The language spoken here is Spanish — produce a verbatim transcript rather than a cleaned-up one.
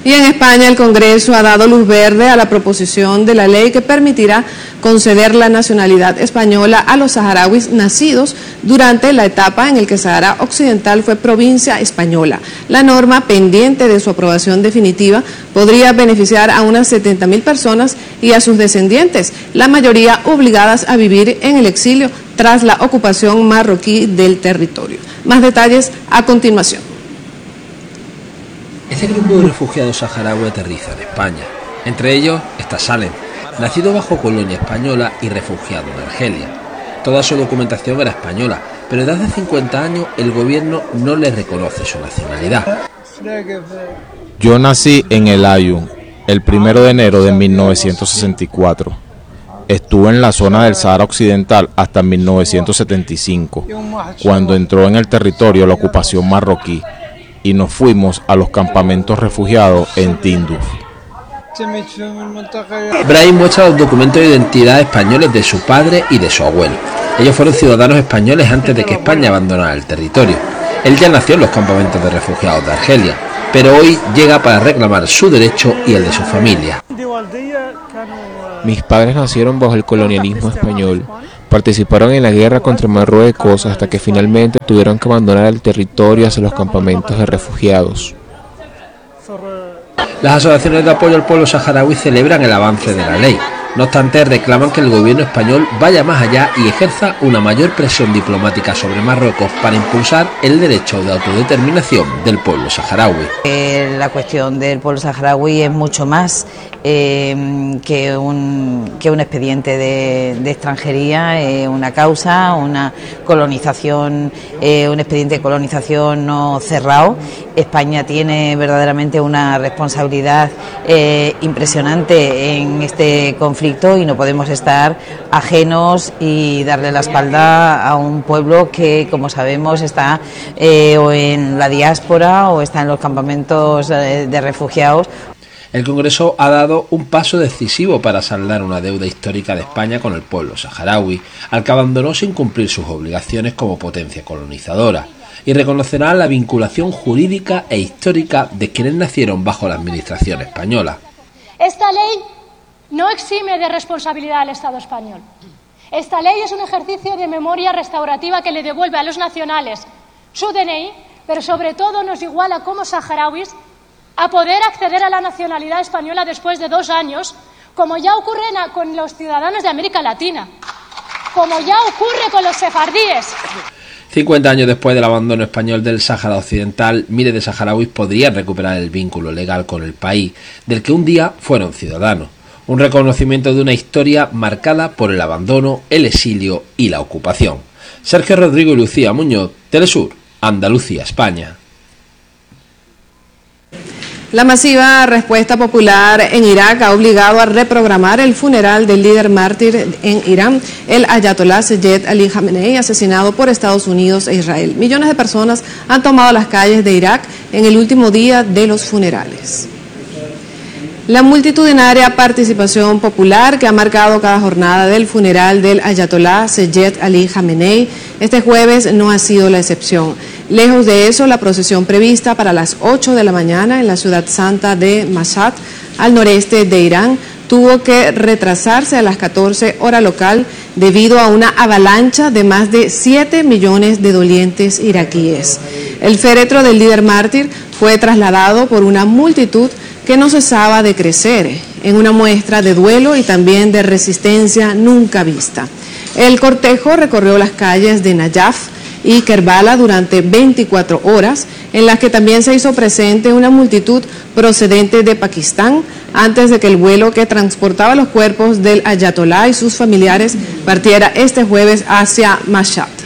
Y en España el Congreso ha dado luz verde a la proposición de la ley que permitirá conceder la nacionalidad española a los saharauis nacidos durante la etapa en la que Sahara Occidental fue provincia española. La norma, pendiente de su aprobación definitiva, podría beneficiar a unas setenta mil personas y a sus descendientes, la mayoría obligadas a vivir en el exilio tras la ocupación marroquí del territorio. Más detalles a continuación. Este grupo de refugiados saharauis aterriza en España. Entre ellos está Salem, nacido bajo colonia española y refugiado en Argelia. Toda su documentación era española, pero desde hace cincuenta años el gobierno no le reconoce su nacionalidad. Yo nací en El Aaiún, el primero de enero de mil novecientos sesenta y cuatro. Estuve en la zona del Sahara Occidental hasta mil novecientos setenta y cinco, cuando entró en el territorio la ocupación marroquí, y nos fuimos a los campamentos refugiados en Tinduf. Brahim muestra los documentos de identidad españoles de su padre y de su abuelo. Ellos fueron ciudadanos españoles antes de que España abandonara el territorio. Él ya nació en los campamentos de refugiados de Argelia, pero hoy llega para reclamar su derecho y el de su familia. Mis padres nacieron bajo el colonialismo español. Participaron en la guerra contra Marruecos hasta que finalmente tuvieron que abandonar el territorio hacia los campamentos de refugiados. Las asociaciones de apoyo al pueblo saharaui celebran el avance de la ley. No obstante, reclaman que el gobierno español vaya más allá y ejerza una mayor presión diplomática sobre Marruecos para impulsar el derecho de autodeterminación del pueblo saharaui. Eh, la cuestión del pueblo saharaui es mucho más eh, que, un, que un expediente de, de extranjería, eh, una causa, una colonización, eh, un expediente de colonización no cerrado. España tiene verdaderamente una responsabilidad eh, impresionante en este conflicto y no podemos estar ajenos y darle la espalda a un pueblo que, como sabemos, está eh, o en la diáspora o está en los campamentos de, de refugiados. El Congreso ha dado un paso decisivo para saldar una deuda histórica de España con el pueblo saharaui, al que abandonó sin cumplir sus obligaciones como potencia colonizadora, y reconocerá la vinculación jurídica e histórica de quienes nacieron bajo la administración española. Esta ley no exime de responsabilidad al Estado español. Esta ley es un ejercicio de memoria restaurativa que le devuelve a los nacionales su D N I, pero sobre todo nos iguala como saharauis a poder acceder a la nacionalidad española después de dos años, como ya ocurre con los ciudadanos de América Latina, como ya ocurre con los sefardíes. cincuenta años después del abandono español del Sáhara Occidental, miles de saharauis podrían recuperar el vínculo legal con el país, del que un día fueron ciudadanos. Un reconocimiento de una historia marcada por el abandono, el exilio y la ocupación. Sergio Rodrigo y Lucía Muñoz, Telesur, Andalucía, España. La masiva respuesta popular en Irak ha obligado a reprogramar el funeral del líder mártir en Irán, el ayatolá Seyed Ali Khamenei, asesinado por Estados Unidos e Israel. Millones de personas han tomado las calles de Irak en el último día de los funerales. La multitudinaria participación popular que ha marcado cada jornada del funeral del ayatolá Seyed Ali Khamenei este jueves no ha sido la excepción. Lejos de eso, la procesión prevista para las ocho de la mañana en la ciudad santa de Mashhad, al noreste de Irán, tuvo que retrasarse a las catorce hora local debido a una avalancha de más de siete millones de dolientes iraquíes. El féretro del líder mártir fue trasladado por una multitud que no cesaba de crecer, en una muestra de duelo y también de resistencia nunca vista. El cortejo recorrió las calles de Nayaf y Kerbala durante veinticuatro horas, en las que también se hizo presente una multitud procedente de Pakistán, antes de que el vuelo que transportaba los cuerpos del ayatolá y sus familiares partiera este jueves hacia Mashhad.